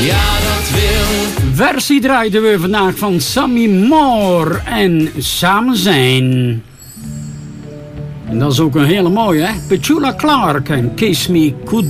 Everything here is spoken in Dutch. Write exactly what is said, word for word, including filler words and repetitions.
Ja, dat wil. Versie draaiden we vandaag van Sammy Moore en Samen Zijn. En dat is ook een hele mooie, hè? Petula Clark en Kiss Me Goodbye.